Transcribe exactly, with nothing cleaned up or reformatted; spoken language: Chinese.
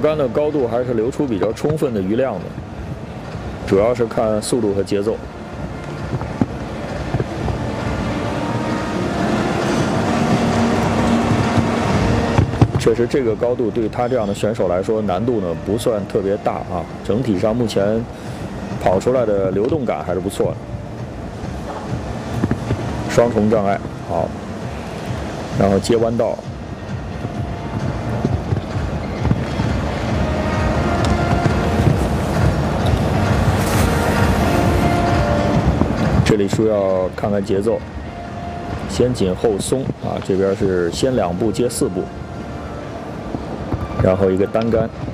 杆的高度还是留出比较充分的余量的，主要是看速度和节奏。确实，这个高度对他这样的选手来说难度呢不算特别大啊。整体上目前跑出来的流动感还是不错的。双重障碍，好，然后接弯道。 这里需要看看节奏，先紧后松啊，这边是先两步接四步，然后一个单杆。